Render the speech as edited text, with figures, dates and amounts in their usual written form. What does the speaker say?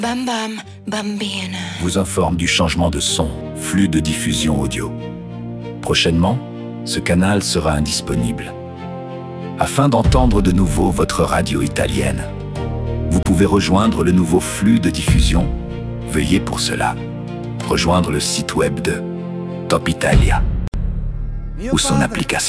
Bam bam, bambina. Vous informe du changement de son, flux de diffusion audio. Prochainement, ce canal sera indisponible. Afin d'entendre de nouveau votre radio italienne, vous pouvez rejoindre le nouveau flux de diffusion. Veuillez pour cela rejoindre le site web de Top Italia ou son application.